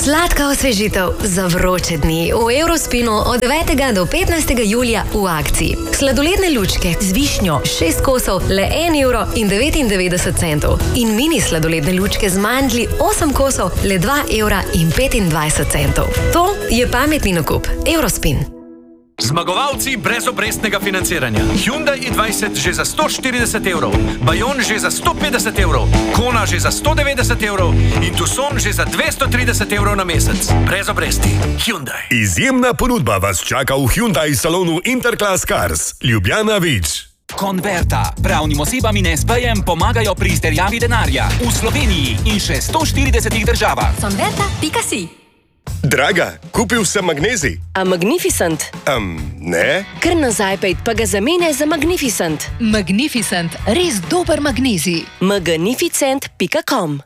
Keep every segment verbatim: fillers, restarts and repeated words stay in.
Sladka osvežitev za vroče dni v Eurospinu od devetega do petnajstega julija v akciji. Sladoledne lučke z višnjo šest kosov le en evro in devetindevetdeset centov in mini sladoledne lučke z mandlji osem kosov le dva evra in petindvajset centov. To je pametni nakup. Eurospin. Zmagovalci brezobrestnega financiranja. Hyundai i dvajset že za sto štirideset evrov, Bayon že za sto petdeset evrov, Kona že za sto devetdeset evrov in Tucson že za dvesto trideset evrov na mesec. Brez obresti. Hyundai. Izjemna ponudba vas čaka v Hyundai salonu Interclass Cars. Ljubljana Vič. Converta. Pravnim osebam in es pejem pomagajo pri izterjavi denarja v Sloveniji in še sto štiridesetih državah. Converta pika si. Draga, kupil sem magnezij. A Magnificent? Um, ne? Kar nazaj pejt pa ga zamene za Magnificent. Magnificent, res dober magnezij. magnificent pika com.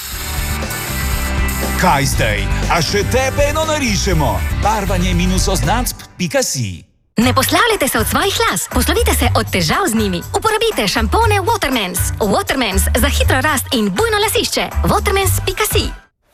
Kaj zdaj? A še tebe eno narišemo? Barvanje minus oznacb pika si. Ne poslavljajte se od svojih las, poslovite se od težav z njimi. Uporabite šampone Watermans. Watermans za hitro rast in bujno lasišče. watermans pika si.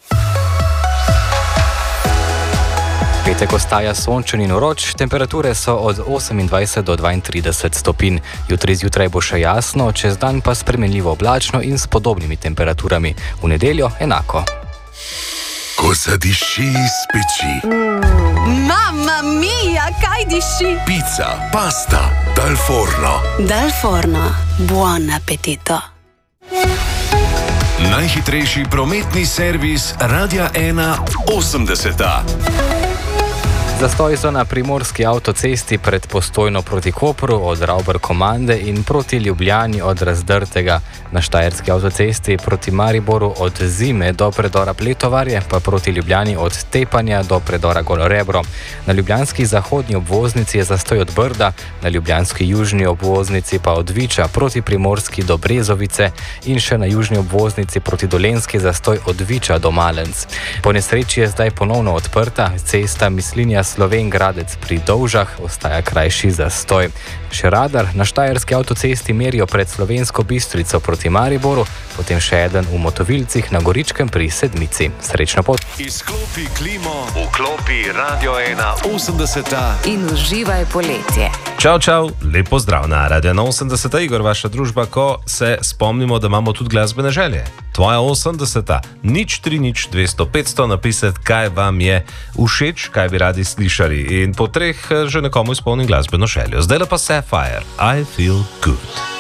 Petek ostaja sončen in vroč, temperature so od osemindvajset do dvaintrideset stopinj. Jutri zjutraj bo še jasno, čez dan pa spremenljivo oblačno in s podobnimi temperaturami. V nedeljo enako. Ko zadiši iz peči. Mm. Mamma mia, kaj diši? Pizza, pasta, dal forno. Dal forno. Buon appetito. Najhitrejši prometni servis Radia ena osemdeseta. Zastoji so na primorski avtocesti pred Postojno proti Kopru od Ravbar-Komande in proti Ljubljani od Razdrtega. Na štajerski avtocesti proti Mariboru od Zime do predora Pletovarje, pa proti Ljubljani od Tepanja do predora Golorebro. Na ljubljanski zahodni obvoznici je zastoj od Brda, na ljubljanski južni obvoznici pa od Viča proti Primorski do Brezovice in še na južni obvoznici proti Dolenjski zastoj od Viča do Malenc. Po nesreči je zdaj ponovno odprta, cesta Mislinja Sloven Gradec pri Dovžah ostaja krajši zastoj. Še radar na štajerski avtocesti merijo pred Slovensko Bistrico proti Mariboru, potem še eden v Motovilcih na Goričkem pri Sedmici. Srečno pot! Izklopi klimo, vklopi Radio ena osemdeseta In uživaj poletje. Čau, čau, lep pozdrav na Radio ena osemdeseta, Igor, vaša družba, ko se spomnimo, da imamo tudi glasbene želje. Tvoja osemdeseta, nič tri nič dvesto petsto napisati, kaj vam je všeč, kaj bi radi slišali in po treh že nekomu izpolnim glasbeno željo. Zdaj pa Sapphire, I Feel Good.